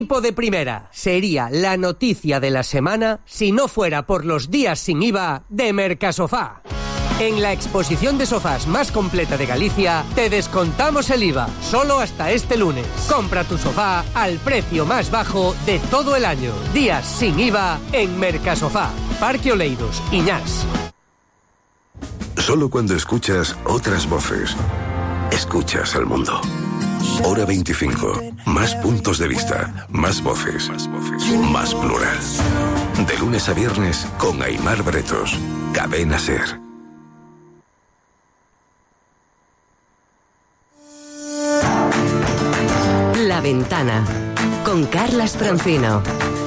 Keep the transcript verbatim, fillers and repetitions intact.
Tiempo de primera sería la noticia de la semana si no fuera por los días sin I V A de Mercasofá. En la exposición de sofás más completa de Galicia, te descontamos el I V A, solo hasta este lunes. Compra tu sofá al precio más bajo de todo el año. Días sin I V A en Mercasofá. Parque Oleiros, Iñás. Solo cuando escuchas otras voces, escuchas al mundo. Hora veinticinco. Más puntos de vista, más voces, más plural. De lunes a viernes con Aimar Bretos. Cadena SER. La Ventana con Carlas Francino.